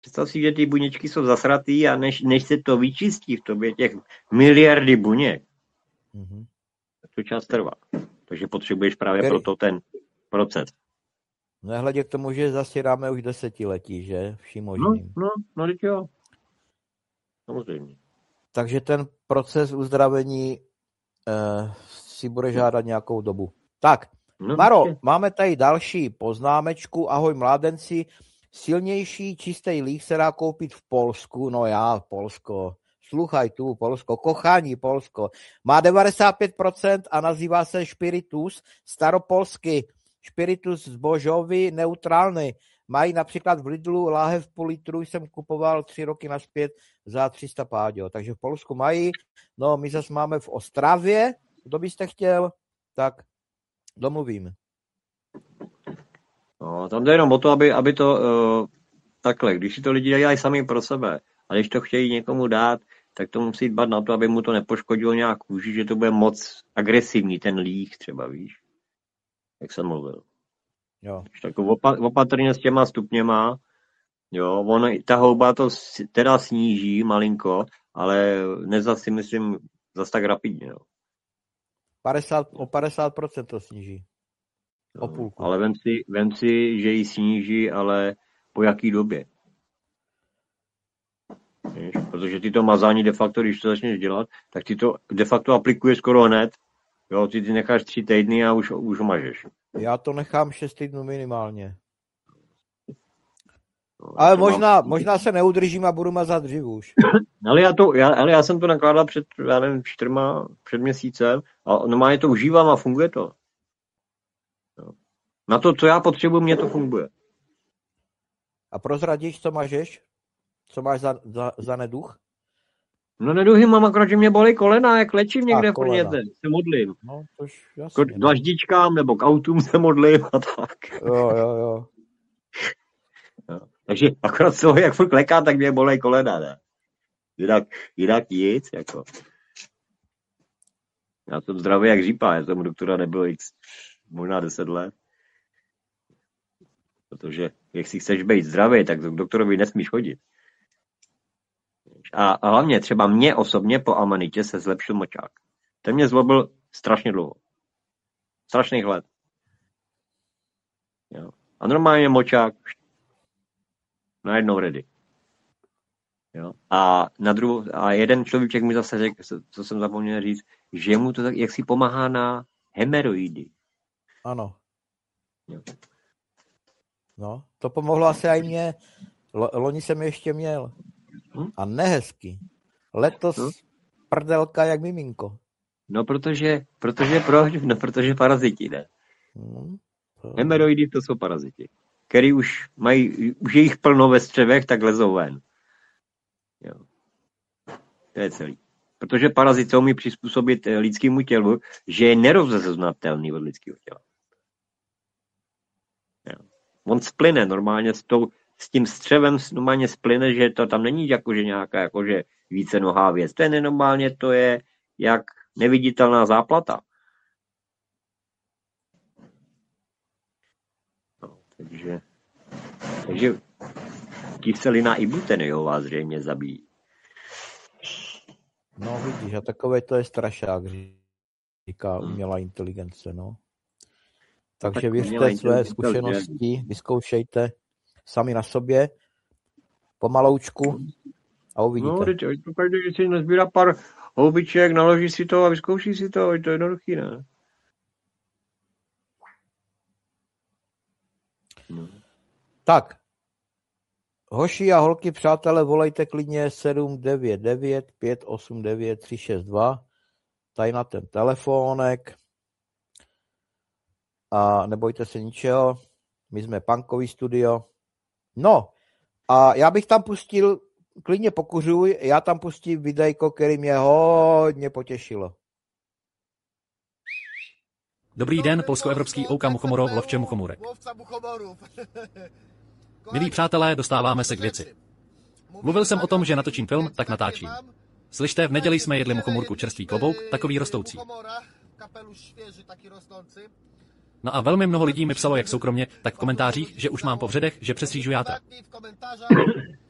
Představ si, že ty buněčky jsou zasratý a než se to vyčistí v tobě těch miliardy buněk, to čas trvá. Takže potřebuješ právě proto ten proces. Nehledě k tomu, že zasíráme už desetiletí, že? Vším možným. No, teď jo. Samozřejmě. Takže ten proces uzdravení si bude žádat nějakou dobu. Tak, Maro, máme tady další poznámečku. Ahoj mládenci, silnější čistý líh se dá koupit v Polsku. No já, Polsko. Sluchaj tu, Polsko. Kochání, Polsko. Má 95% a nazývá se Spiritus. Staropolsky. Spiritus zbožový, neutrální. Mají například v Lidlu láhev půl litru, jsem kupoval 3 roky nazpět za 300 páďo. Takže v Polsku mají. No, my zase máme v Ostravě. Kdo byste chtěl, tak domluvím. No, tam jde jenom o to, aby to takhle, když si to lidi dělají sami pro sebe a když to chtějí někomu dát, tak to musí dbat na to, aby mu to nepoškodilo nějak kůži, že to bude moc agresivní, ten líh třeba, víš, jak jsem mluvil. Jo. Tak opatrně s těma stupněma, jo, ta houba to teda sníží malinko, ale nezas si myslím zas tak rapidně, jo. O 50% to sníží. O půlku. Ale vem si, že ji sníží, ale po jaký době? Víš? Protože ty to mazání de facto, když to začneš dělat, tak ty to de facto aplikuješ skoro hned. Jo, ty necháš 3 týdny a už ho mažeš. Já to nechám 6 týdnů minimálně. No, ale možná se neudržím a budu mazat dřív už. Ale já jsem to nakládal před měsícem a normálně to užívám a funguje to. Jo. Na to, co já potřebuji, mě to funguje. A prozradíš, co mažeš? Co máš za neduch? No neduchy mám, akorát, že mě bolí kolena, jak léčím někde v Brněte, se modlím. No, tož jasně. K dlaždičkám nebo k autům se modlím a tak. Jo. Takže akorát z toho, jak furt kleká, tak mě bolej kolena, ne? Jinak nic, jako. Já jsem zdravý jak řípa, já jsem u doktora nebyl možná 10 let. Protože, jak si chceš být zdravý, tak k doktorovi nesmíš chodit. A hlavně třeba mě osobně po amanitě se zlepšil močák. Ten mě zlobil strašně dlouho. Strašných let. Jo. A normálně močák najednou ready. Jo. A jeden člověk mi zase řekl, co jsem zapomněl říct, že mu to tak, jak si pomáhá na hemeroidy. Ano. Jo. No, to pomohlo asi i mně. Loni jsem ještě měl. A nehezky. Letos prdelka jak miminko. No, protože paraziti, ne? Hemeroidy to jsou paraziti, který už je jich plno ve střevech, tak lezou ven. Jo. To je celý. Protože parazit se umí přizpůsobit lidskému tělu, že je nerozeznatelný od lidského těla. Jo. On splyne normálně s tím střevem normálně splyne, že to tam není jakože nějaká jakože více nohá věc. To je nenormálně, to je jak neviditelná záplata. No, takže kyselina ibuteny vás zřejmě zabíjí. No vidíš, a takové to je strašák, říká umělá inteligence, no. Takže věřte své zkušenosti, vyzkoušejte sami na sobě, pomaloučku a uvidíte. No, to každý si nazbírá pár houbiček, naloží si to a vyzkouší si to, to je jednoduchý, ne? No. Tak, hoši a holky, přátelé, volejte klidně 799 589 362 tady na ten telefonek a nebojte se ničeho, my jsme punkový studio. No, a já bych tam pustil, klidně pokuřuj, já tam pustím videjko, který mě hodně potěšilo. Dobrý den, polsko-evropský Ouka Muchomorov, lovče Muchomurek. Milí přátelé, dostáváme se k věci. Mluvil jsem o tom, že natočím film, tak natáčím. Slyšte, v neděli jsme jedli muchomurku čerstvý klobouk, takový rostoucí. No a velmi mnoho lidí mi psalo jak soukromně, tak v komentářích, že už mám po vředech, že přestřížu játra.